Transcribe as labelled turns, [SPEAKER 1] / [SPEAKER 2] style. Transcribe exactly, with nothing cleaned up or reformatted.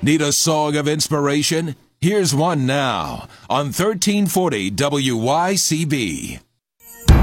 [SPEAKER 1] Need a song of inspiration? Here's one now on thirteen forty W Y C B.